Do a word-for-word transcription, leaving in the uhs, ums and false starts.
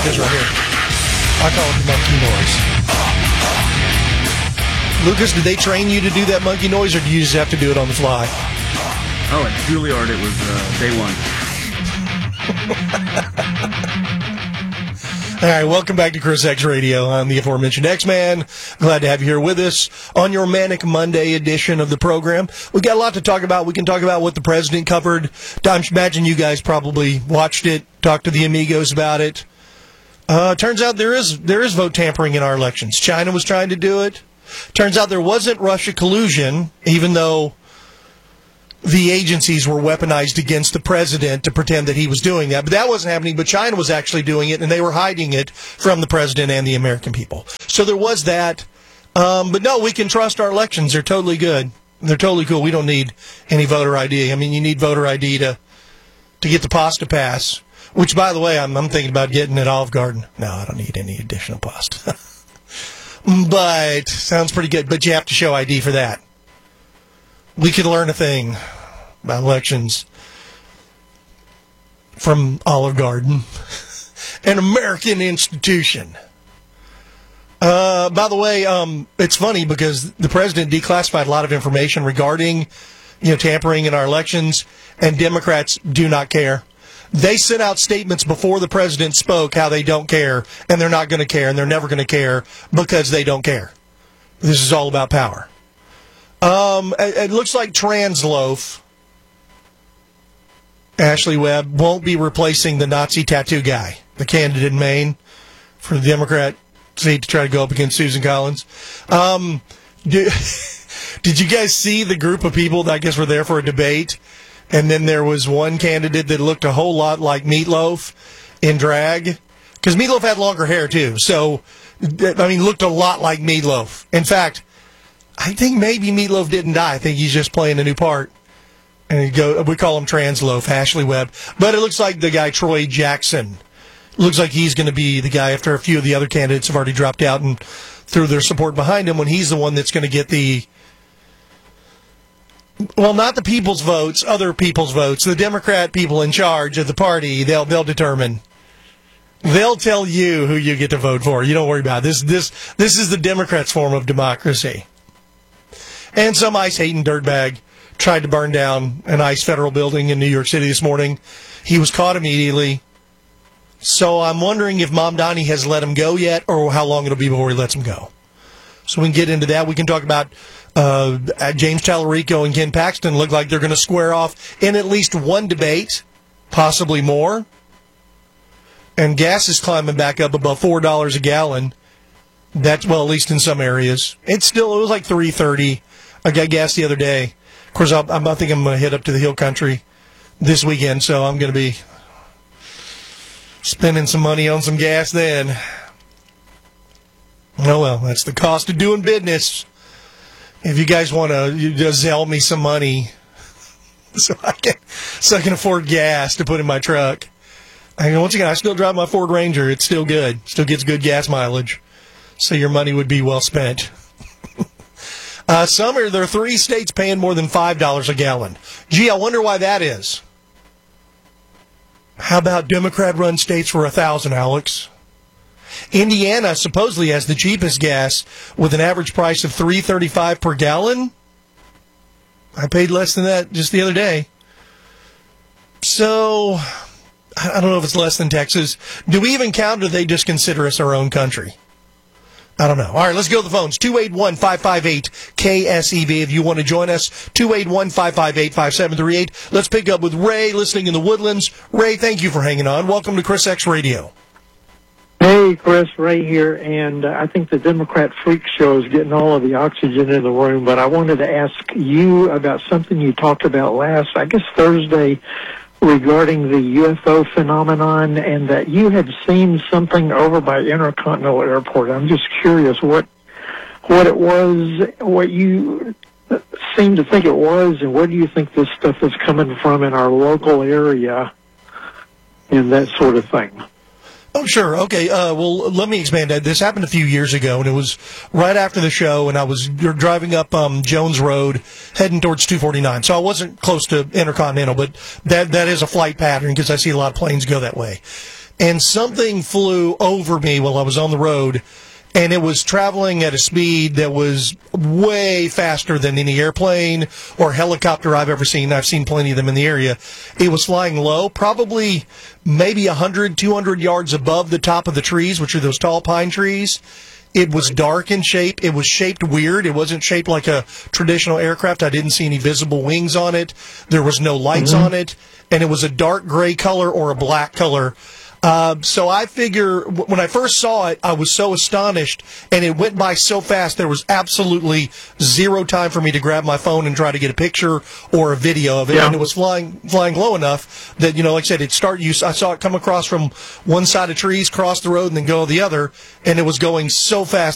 this right here. I call it the monkey noise. Lucas, did they train you to do that monkey noise, or do you just have to do it on the fly? Oh, at Juilliard, it was uh, day one. All right, welcome back to Chris X Radio. I'm the aforementioned X-Man. Glad to have you here with us on your Manic Monday edition of the program. We've got a lot to talk about. We can talk about what the president covered. I imagine you guys probably watched it, talked to the amigos about it. Uh, turns out there is there is vote tampering in our elections. China was trying to do it. Turns out there wasn't Russia collusion, even though the agencies were weaponized against the president to pretend that he was doing that. But that wasn't happening, but China was actually doing it, and they were hiding it from the president and the American people. So there was that. Um, but no, we can trust our elections. They're totally good. They're totally cool. We don't need any voter I D. I mean, you need voter I D to to get the pasta pass, which, by the way, I'm, I'm thinking about getting at Olive Garden. No, I don't need any additional pasta. But sounds pretty good. But you have to show I D for that. We can learn a thing about elections from Olive Garden, an American institution. Uh, by the way, um, it's funny because the president declassified a lot of information regarding, you know, tampering in our elections, and Democrats do not care. They sent out statements before the president spoke how they don't care, and they're not going to care, and they're never going to care because they don't care. This is all about power. Um, it, it looks like Transloaf, Ashley Webb, won't be replacing the Nazi tattoo guy, the candidate in Maine for the Democrat seat to try to go up against Susan Collins. Um, do, did you guys see the group of people that I guess were there for a debate? And then there was one candidate that looked a whole lot like Meatloaf in drag. Because Meatloaf had longer hair, too. So, I mean, looked a lot like Meatloaf. In fact, I think maybe Meatloaf didn't die. I think he's just playing a new part. And he go, we call him Transloaf, Ashley Webb. But it looks like the guy, Troy Jackson. Looks like he's going to be the guy after a few of the other candidates have already dropped out and threw their support behind him, when he's the one that's going to get the, well, not the people's votes, other people's votes. The Democrat people in charge of the party, they'll they'll determine. They'll tell you who you get to vote for. You don't worry about it. This this this is the Democrats' form of democracy. And some ICE-hating dirtbag tried to burn down an ICE federal building in New York City this morning. He was caught immediately. So I'm wondering if Mom Donnie has let him go yet, or how long it'll be before he lets him go. So we can get into that. We can talk about uh, James Tallarico and Ken Paxton. Look like they're going to square off in at least one debate, possibly more. And gas is climbing back up above four dollars a gallon. That's, well, at least in some areas. It's still, it was like three thirty. I got gas the other day. Of course, I'll, I think I'm going to head up to the Hill Country this weekend, so I'm going to be spending some money on some gas then. Oh, well, that's the cost of doing business. If you guys want to, you just Zelle me some money so I can so I can afford gas to put in my truck. I mean, once again, I still drive my Ford Ranger. It's still good. Still gets good gas mileage. So your money would be well spent. uh, some are, there are three states paying more than five dollars a gallon. Gee, I wonder why that is. How about Democrat-run states for one thousand dollars, Alex? Indiana supposedly has the cheapest gas with an average price of three dollars and thirty-five cents per gallon. I paid less than that just the other day. So, I don't know if it's less than Texas. Do we even count, or do they just consider us our own country? I don't know. All right, let's go to the phones. two eight one, five five eight, K S E V if you want to join us. two eight one, five five eight, five seven three eight. Let's pick up with Ray listening in the Woodlands. Ray, thank you for hanging on. Welcome to Chris X Radio. Hey, Chris, Ray here, and uh, I think the Democrat freak show is getting all of the oxygen in the room, but I wanted to ask you about something you talked about last, I guess Thursday, regarding the U F O phenomenon, and that you had seen something over by Intercontinental Airport. I'm just curious what what it was, what you seemed to think it was, and where do you think this stuff is coming from in our local area and that sort of thing. Oh, sure. Okay. Uh, well, let me expand that. This happened a few years ago, and it was right after the show, and I was driving up um, Jones Road, heading towards two forty-nine. So I wasn't close to Intercontinental, but that that is a flight pattern because I see a lot of planes go that way. and something flew over me while I was on the road, and it was traveling at a speed that was way faster than any airplane or helicopter I've ever seen. I've seen plenty of them in the area. It was flying low, probably maybe one hundred, two hundred yards above the top of the trees, which are those tall pine trees. It was dark in shape. It was shaped weird. It wasn't shaped like a traditional aircraft. I didn't see any visible wings on it. There was no lights mm-hmm. on it. And it was a dark gray color or a black color. Uh, so I figure when I first saw it, I was so astonished, and it went by so fast, there was absolutely zero time for me to grab my phone and try to get a picture or a video of it. Yeah. And it was flying flying low enough that, you know, like I said, it start. You, I saw it come across from one side of trees, cross the road, and then go the other, and it was going so fast.